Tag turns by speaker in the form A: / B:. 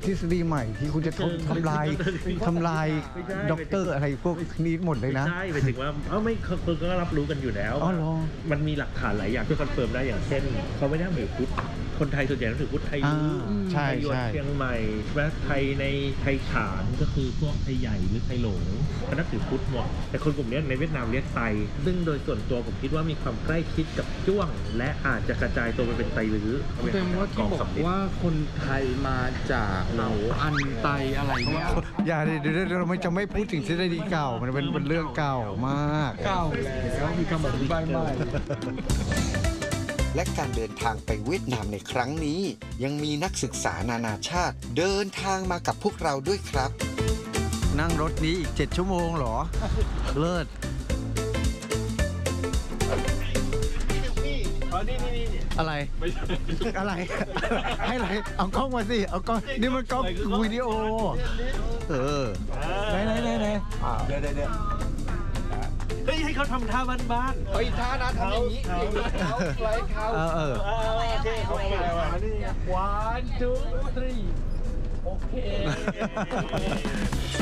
A: ทฤษฎีใหม่ที่คุณจะทำลายด็อกเตอร์อะไรพวกนี้หมดเลยนะ
B: ใช่หมายถึงว่าไม่คนก็รับรู้กันอยู่แล้วมันมีหลักฐานหลายอย่างที่คอนเฟิร์มได้อย่างเช่นเขาไม่ได้ถือพุทธคนไทยส่วนใหญ่ถือพุทธไทยไทยยวนเชียงใหม่และไทยในไทยฉานก็คือพวกไทยใหญ่หรือไทยหลงก็นับถือพุทธหมดแต่คนกลุ่มนี้ในเวียดนามเรียกไตซึ่งโดยส่วนตัวผมคิดว่ามีความใกล้ชิดกับจ้วงและอาจจะกระจายตัวไปเป็นไตลื้อ
C: เป็นว่าที่บอกว่าคนไทยมาจากเราอันไตอะไรเนี่ย
A: อย่าเดี๋ยวเราจะไม่พูดถึงทฤษฎีเก่ามันเป็นเรื่องเก่ามาก
C: เก่าแล้วมีคำอธิบายใหม่
D: และการเดินทางไปเวียดนามในครั้งนี้ยังมีนักศึกษานานาชาติเดินทางมากับพวกเราด้วยครับ
A: นั่งรถนี้อีก7 ชั่วโมงเหรอเลิศอะไรอะไรให้อะไรเอากล้องมาสิเอากล้องนี่มันกล้องวิดีโอไหนเดี๋ยว
B: เฮ้ยให้เขาทำท่าบ้าน
C: ๆเฮ้ยท่านะทำอย่างนี้เขาไล่เขา
B: โอเคเขาไปว่ะนี่
C: 1 2 3โอเค